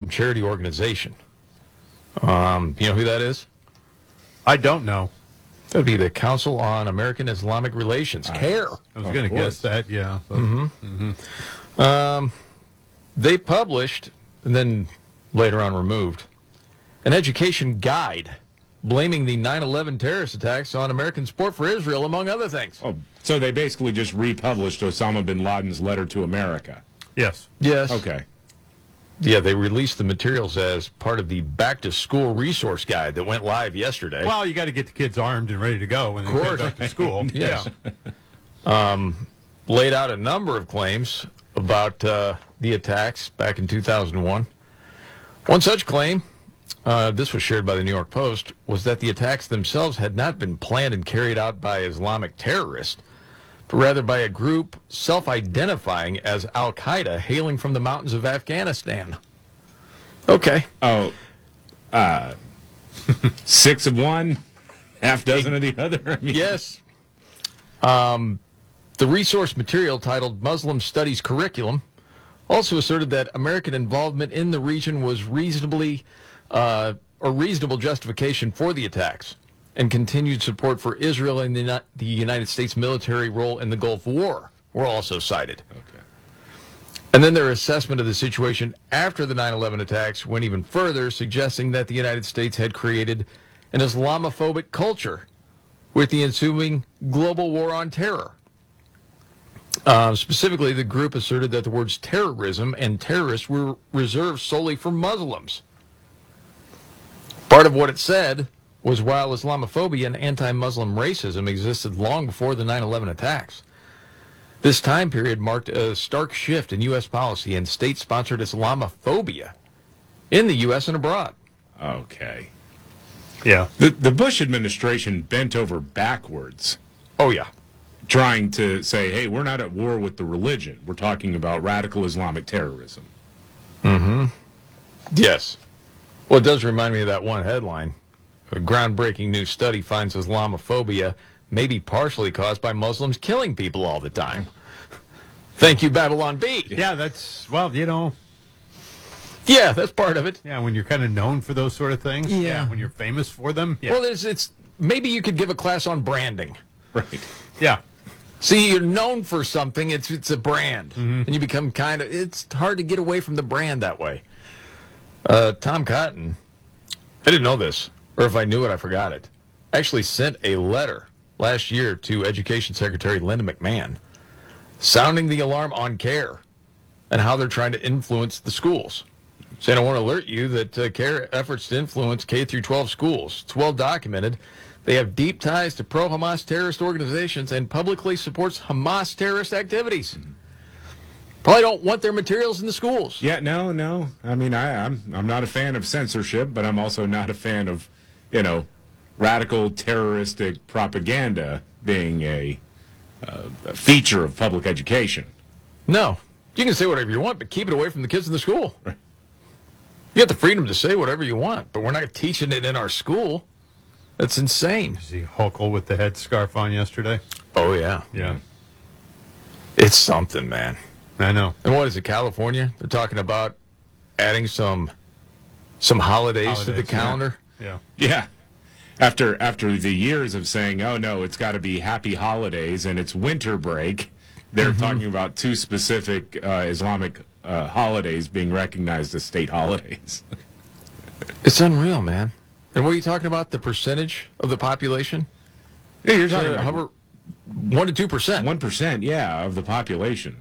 charity organization. You know who that is? I don't know. That would be the Council on American Islamic Relations, CARE. I was going to guess that, yeah. They published, and then later on removed, an education guide blaming the 9/11 terrorist attacks on American support for Israel, among other things. Oh, so they basically just republished Osama bin Laden's letter to America. Yes. Yes. Okay. Yeah, they released the materials as part of the back-to-school resource guide that went live yesterday. Well, you got to get the kids armed and ready to go when they go back to school. Yes. Laid out a number of claims about the attacks back in 2001. One such claim, this was shared by the New York Post, was that the attacks themselves had not been planned and carried out by Islamic terrorists, but rather by a group self-identifying as Al-Qaeda hailing from the mountains of Afghanistan. Okay. Oh, 6 of one, half dozen of the other? I mean, Yes. The resource material titled Muslim Studies Curriculum also asserted that American involvement in the region was reasonable justification for the attacks, and continued support for Israel and the United States military role in the Gulf War were also cited. Okay. And then their assessment of the situation after the 9/11 attacks went even further, suggesting that the United States had created an Islamophobic culture with the ensuing global war on terror. Specifically, the group asserted that the words terrorism and terrorists were reserved solely for Muslims. Part of what it said was while Islamophobia and anti-Muslim racism existed long before the 9/11 attacks, this time period marked a stark shift in U.S. policy and state-sponsored Islamophobia in the U.S. and abroad. Okay. Yeah. The Bush administration bent over backwards Oh, yeah. trying to say, hey, we're not at war with the religion. We're talking about radical Islamic terrorism. Yes. Well, it does remind me of that one headline. A groundbreaking new study finds Islamophobia may be partially caused by Muslims killing people all the time. Thank you, Babylon Bee. Yeah, that's, well, you know, Yeah, that's part of it. yeah, when you're kind of known for those sort of things. Yeah. When you're famous for them. Yeah. Well, it's maybe you could give a class on branding. Right. Yeah. See, you're known for something. It's a brand, and you become kind of. It's hard to get away from the brand that way. Tom Cotton, I didn't know this, or if I knew it, I forgot it. Actually, sent a letter last year to Education Secretary Linda McMahon, sounding the alarm on CARE and how they're trying to influence the schools. Saying, I want to alert you that CARE efforts to influence K through 12 schools. It's well documented. They have deep ties to pro-Hamas terrorist organizations and publicly supports Hamas terrorist activities. Probably don't want their materials in the schools. Yeah, no. I mean, I'm not a fan of censorship, but I'm also not a fan of, radical terroristic propaganda being a feature of public education. No. You can say whatever you want, but keep it away from the kids in the school. Right. You have the freedom to say whatever you want, but we're not teaching it in our school. That's insane. See Hochul with the headscarf on yesterday? Oh, yeah. Yeah. It's something, man. I know. And what is it, California? They're talking about adding some holidays to the calendar. Yeah. Yeah. After the years of saying, oh, no, it's got to be happy holidays and it's winter break, they're talking about two specific Islamic holidays being recognized as state holidays. It's unreal, man. And what are you talking about? The percentage of the population? Yeah, you're talking about 1% to 2%. 1%, yeah, of the population.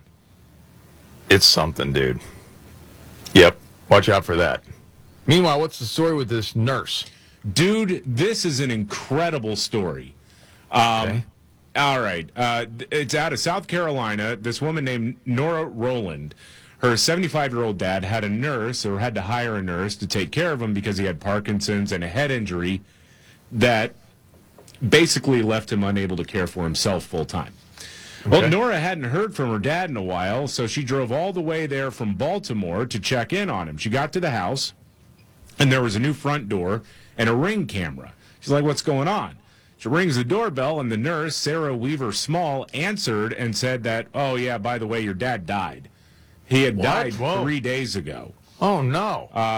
It's something, dude. Yep. Watch out for that. Meanwhile, what's the story with this nurse? Dude, this is an incredible story. Okay. All right. It's out of South Carolina. This woman named Nora Rowland, her 75-year-old dad had to hire a nurse to take care of him because he had Parkinson's and a head injury that basically left him unable to care for himself full time. Okay. Well, Nora hadn't heard from her dad in a while, so she drove all the way there from Baltimore to check in on him. She got to the house, and there was a new front door and a Ring camera. She's like, what's going on? She rings the doorbell, and the nurse, Sarah Weaver Small, answered and said that, oh, yeah, by the way, your dad died. He had died 3 days ago. Oh, no.